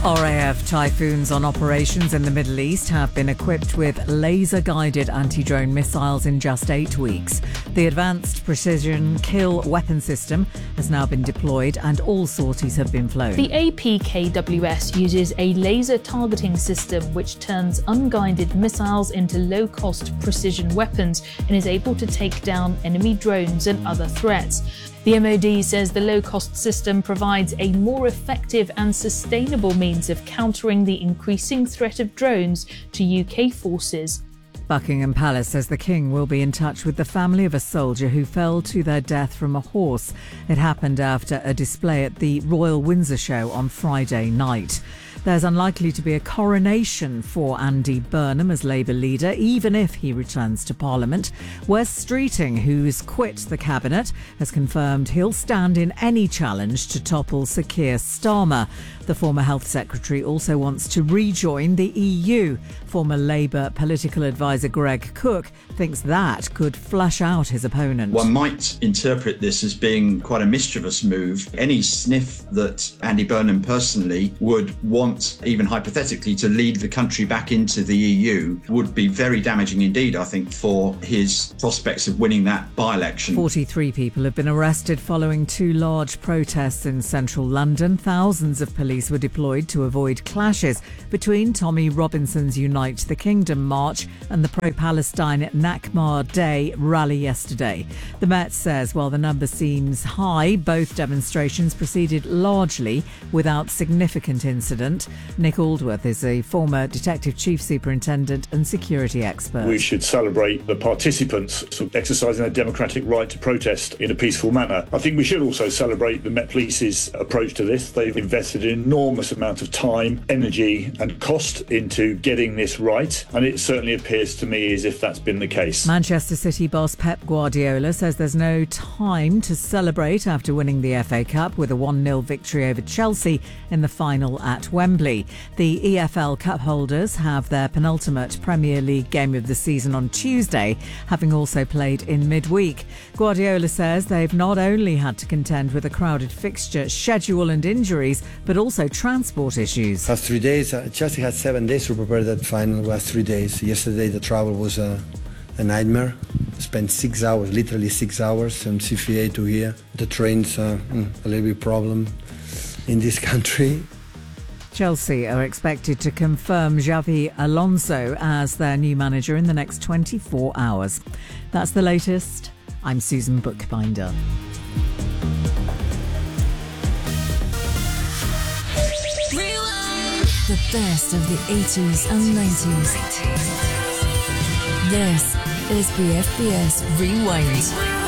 RAF Typhoons on operations in the Middle East have been equipped with laser-guided anti-drone missiles in just 8 weeks. The Advanced Precision Kill Weapon System has now been deployed and all sorties have been flown. The APKWS uses a laser targeting system which turns unguided missiles into low-cost precision weapons and is able to take down enemy drones and other threats. The MOD says the low-cost system provides a more effective and sustainable means of countering the increasing threat of drones to UK forces. Buckingham Palace says the King will be in touch with the family of a soldier who fell to their death from a horse. It happened after a display at the Royal Windsor Show on Friday night. There's unlikely to be a coronation for Andy Burnham as Labour leader, even if he returns to Parliament. Wes Streeting, who's quit the cabinet, has confirmed he'll stand in any challenge to topple Sir Keir Starmer. The former Health Secretary also wants to rejoin the EU. Former Labour political advisor Greg Cook thinks that could flush out his opponent. One might interpret this as being quite a mischievous move. Any sniff that Andy Burnham personally would want, even hypothetically, to lead the country back into the EU would be very damaging indeed, I think, for his prospects of winning that by-election. 43 people have been arrested following 2 large protests in central London. Thousands of police were deployed to avoid clashes between Tommy Robinson's Unite the Kingdom march and the pro-Palestine Nakba Day rally yesterday. The Met says while the number seems high, both demonstrations proceeded largely without significant incident. Nick Aldworth is a former Detective Chief Superintendent and security expert. We should celebrate the participants exercising their democratic right to protest in a peaceful manner. I think we should also celebrate the Met Police's approach to this. They've invested an enormous amount of time, energy and cost into getting this right, and it certainly appears to me as if that's been the case. Manchester City boss Pep Guardiola says there's no time to celebrate after winning the FA Cup with a 1-0 victory over Chelsea in the final at Wembley. The EFL Cup holders have their penultimate Premier League game of the season on Tuesday, having also played in midweek. Guardiola says they've not only had to contend with a crowded fixture schedule and injuries, but also transport issues. Last 3 days, Chelsea had 7 days to prepare that final. Last 3 days. Yesterday the travel was a nightmare. Spent 6 hours, literally 6 hours from CFA to here. The train's a little bit problem in this country. Chelsea are expected to confirm Xavi Alonso as their new manager in the next 24 hours. That's the latest. I'm Susan Bookbinder. The best of the 80s and 90s. This is BFBS Rewind.